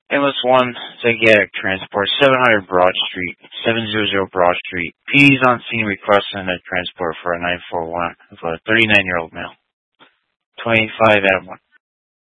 Ambulance 1, Psychiatric Transport, 700 Broad Street, 700 Broad Street. PD's on scene requesting a transport for a 941 of a 39-year-old male. 25 Adam 1.